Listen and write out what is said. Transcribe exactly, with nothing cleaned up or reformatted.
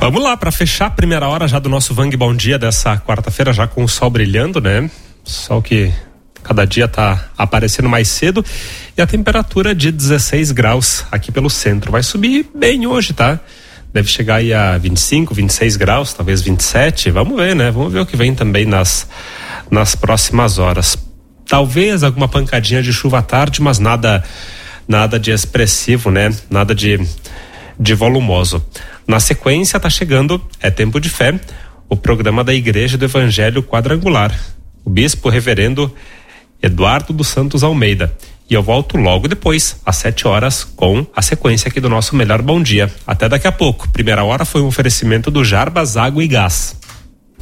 Vamos lá, para fechar a primeira hora já do nosso Vang Bom Dia dessa quarta-feira, já com o sol brilhando, né? Sol que cada dia tá aparecendo mais cedo, e a temperatura de dezesseis graus aqui pelo centro. Vai subir bem hoje, tá? Deve chegar aí a vinte e cinco, vinte e seis graus, talvez vinte e sete. Vamos ver, né? Vamos ver o que vem também nas, nas próximas horas. Talvez alguma pancadinha de chuva à tarde, mas nada, nada de expressivo, né? Nada de, de volumoso. Na sequência, tá chegando, é Tempo de Fé, o programa da Igreja do Evangelho Quadrangular. O bispo reverendo Eduardo dos Santos Almeida. E eu volto logo depois, às sete horas, com a sequência aqui do nosso Melhor Bom Dia. Até daqui a pouco. Primeira hora foi um oferecimento do Jarbas Água e Gás.